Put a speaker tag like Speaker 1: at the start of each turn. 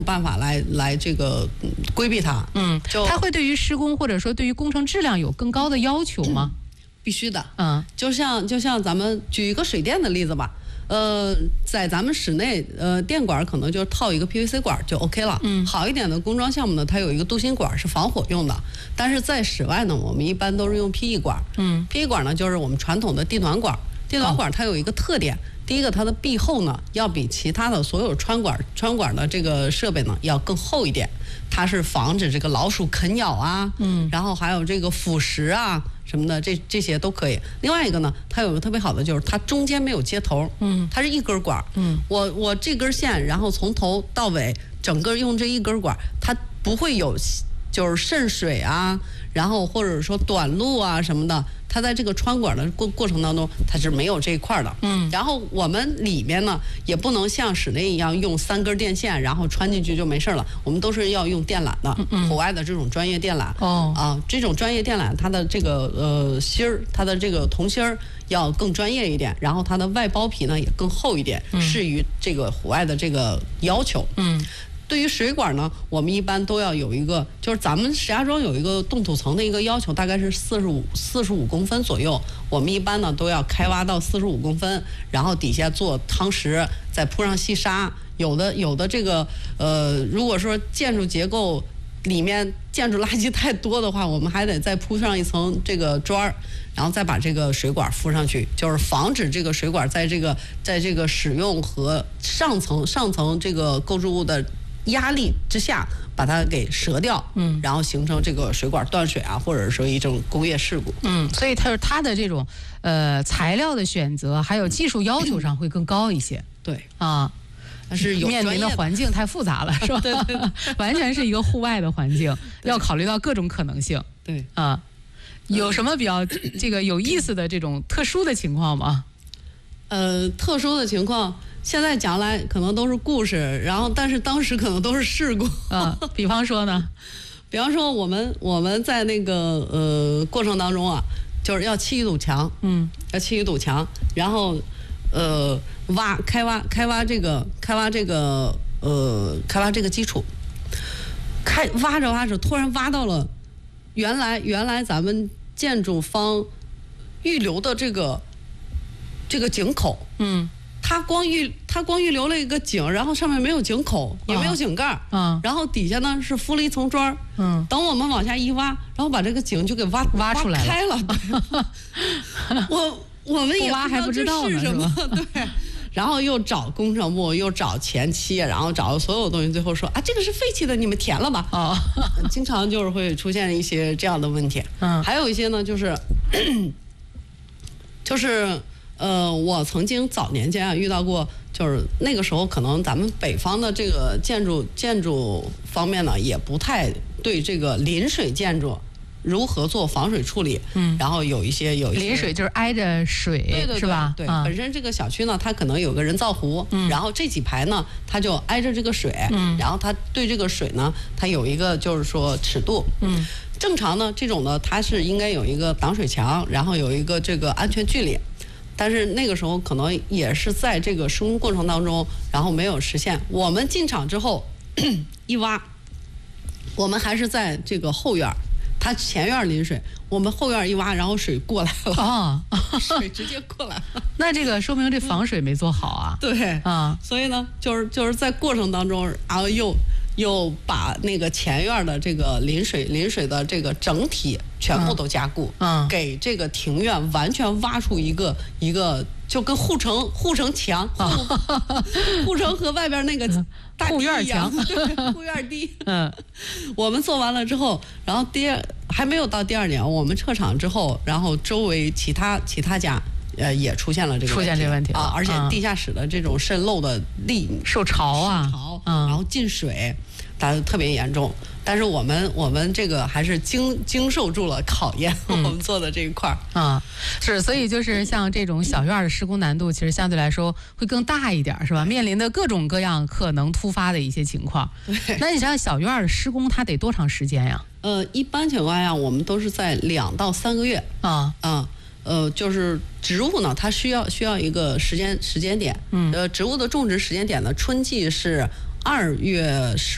Speaker 1: 办法来这个规避它。
Speaker 2: 它会对于施工或者说对于工程质量有更高的要求吗？
Speaker 1: 必须的。就像咱们举一个水电的例子吧。在咱们室内，电管可能就套一个 PVC 管就 OK 了。好一点的工装项目呢，它有一个镀锌管是防火用的。但是在室外呢，我们一般都是用 PE 管。PE 管呢就是我们传统的地暖管。地暖管它有一个特点，第一个它的壁厚呢要比其他的所有穿管的这个设备呢要更厚一点，它是防止这个老鼠啃咬啊，然后还有这个腐蚀啊。什么的，这些都可以。另外一个呢，它有个特别好的就是它中间没有接头，它是一根管，我这根线，然后从头到尾整个用这一根管，它不会有就是渗水啊，然后或者说短路啊什么的，它在这个穿管的过程当中，它是没有这一块的。然后我们里面呢，也不能像室内一样用3根电线，然后穿进去就没事了。我们都是要用电缆的，户外的这种专业电缆。这种专业电缆，它的这个芯儿，它的这个铜芯儿要更专业一点，然后它的外包皮呢也更厚一点，适于这个户外的这个要求。对于水管呢，我们一般都要有一个，就是咱们石家庄有一个冻土层的一个要求，大概是45公分左右。我们一般呢都要开挖到45公分，然后底下做汤石，再铺上细沙。有的这个如果说建筑结构里面建筑垃圾太多的话，我们还得再铺上一层这个砖儿，然后再把这个水管敷上去，就是防止这个水管在这个使用和上层这个构筑物的压力之下把它给折掉，然后形成这个水管断水啊，或者说一种工业事故。
Speaker 2: 所以它的这种材料的选择还有技术要求上会更高一些。
Speaker 1: 对
Speaker 2: 啊，
Speaker 1: 但是
Speaker 2: 面临的环境太复杂了，是吧？
Speaker 1: 对，
Speaker 2: 完全是一个户外的环境，要考虑到各种可能性。
Speaker 1: 对
Speaker 2: 啊，有什么比较这个有意思的这种特殊的情况吗？
Speaker 1: 特殊的情况。现在讲来可能都是故事，然后但是当时可能都是事故。
Speaker 2: 比方说呢？
Speaker 1: 比方说我们在那个过程当中啊，就是要砌一堵墙，要砌一堵墙，然后开挖这个基础，挖着突然挖到了原来咱们建筑方预留的这个井口，它光预留了一个井，然后上面没有井口，也没有井盖，然后底下呢是敷了一层砖，等我们往下一挖，然后把这个井就给挖
Speaker 2: 出来
Speaker 1: 开了。我们也
Speaker 2: 不知道
Speaker 1: 这是什么，对。然后又找工程部，又找前期，然后找所有东西，最后说啊，这个是废弃的，你们填了吧。经常就是会出现一些这样的问题。还有一些呢，就是我曾经早年间啊遇到过，就是那个时候可能咱们北方的这个建筑方面呢，也不太对这个临水建筑如何做防水处理，然后有一些
Speaker 2: 临水就是挨着水，
Speaker 1: 对
Speaker 2: 是吧？
Speaker 1: 对，本身这个小区呢，它可能有个人造湖，然后这几排呢，它就挨着这个水，然后它对这个水呢，它有一个就是说尺度，正常呢这种呢，它是应该有一个挡水墙，然后有一个这个安全距离。但是那个时候可能也是在这个施工过程当中，然后没有实现。我们进场之后一挖，我们还是在这个后院，它前院临水，我们后院一挖，然后水过来了，水直接过来了。
Speaker 2: 那这个说明这防水没做好啊。
Speaker 1: 对所以呢，就是在过程当中，然后又把那个前院的这个临水的这个整体全部都加固，给这个庭院完全挖出一个就跟护城墙，护城河外边那个大
Speaker 2: 护院墙，
Speaker 1: 对，护院堤。我们做完了之后，然后还没有到第2年，我们撤场之后，然后周围其他家。也出现这个问题而且地下室的这种渗漏的
Speaker 2: 受潮啊，
Speaker 1: 然后进水，它特别严重。但是我们这个还是经受住了考验，我们做的这一块
Speaker 2: 是，所以就是像这种小院的施工难度，其实相对来说会更大一点，是吧？面临的各种各样可能突发的一些情况。
Speaker 1: 对，
Speaker 2: 那你想小院的施工，它得多长时间呀？
Speaker 1: 一般情况下，我们都是在2到3个月就是植物呢，它需要一个时间点。植物的种植时间点呢，春季是2月15